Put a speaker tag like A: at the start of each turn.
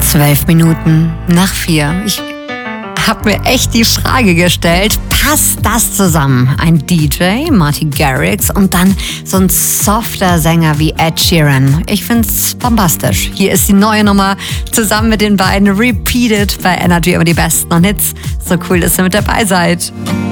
A: 12 Minuten nach 4. Ich habe mir echt die Frage gestellt, passt das zusammen? Ein DJ, Marty Garrix und dann so ein softer Sänger wie Ed Sheeran. Ich find's bombastisch. Hier ist die neue Nummer zusammen mit den beiden Repeated bei Energy über die besten Hits. So cool, dass ihr mit dabei seid.